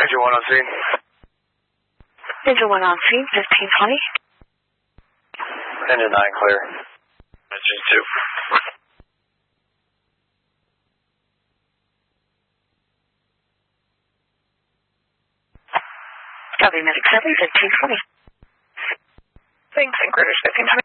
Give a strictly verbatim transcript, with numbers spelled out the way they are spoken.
Engine one on scene. Engine one on scene, fifteen twenty. Engine nine clear. Engine two. Copy, Medic seven, fifteen twenty. Thanks, Anchorage fifteen twenty.